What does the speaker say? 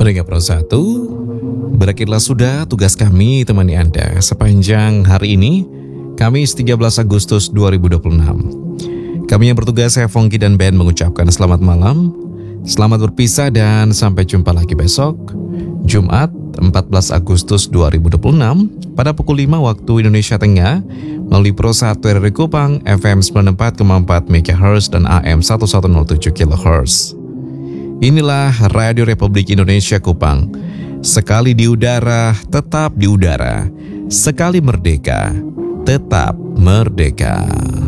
Pendengar Pro 1, berakhirlah sudah tugas kami temani Anda sepanjang hari ini, Kamis 13 Agustus 2026. Kami yang bertugas, saya Fongki dan Ben mengucapkan selamat malam, selamat berpisah dan sampai jumpa lagi besok, Jumat 14 Agustus 2026 pada pukul 5 waktu Indonesia Tengah melalui Pro 1 RRI Kupang FM 94,4 MHz dan AM 1107 kHz. Inilah Radio Republik Indonesia Kupang. Sekali di udara, tetap di udara. Sekali merdeka, tetap merdeka.